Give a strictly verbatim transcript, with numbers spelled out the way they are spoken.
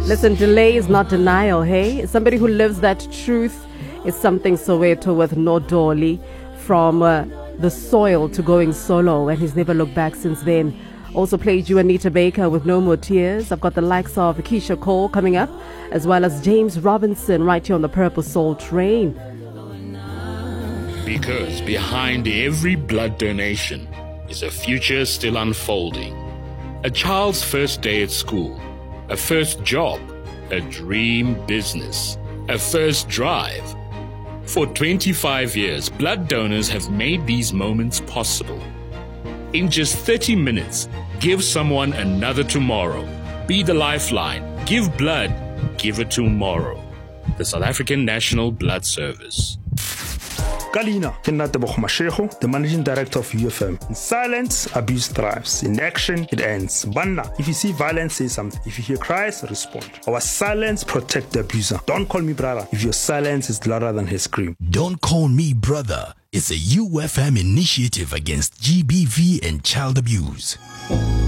Listen, delay is not denial, hey? Somebody who lives that truth is something Soweto with Nodoli, from uh, the soil to going solo, and he's never looked back since then. Also played you Anita Baker with No More Tears. I've got the likes of Keisha Cole coming up, as well as James Robinson right here on the Purple Soul train. Because behind every blood donation is a future still unfolding. A child's first day at school, a first job, a dream business, a first drive. For twenty-five years, blood donors have made these moments possible. In just thirty minutes, give someone another tomorrow. Be the lifeline. Give blood. Give it tomorrow. The South African National Blood Service. Kalina, Kenatebo Mashego, the managing director of U F M. In silence, abuse thrives. In action, it ends. Banna, if you see violence, say something. If you hear cries, respond. Our silence protect the abuser. Don't call me brother if your silence is louder than his scream. Don't Call Me Brother is a U F M initiative against G B V and child abuse.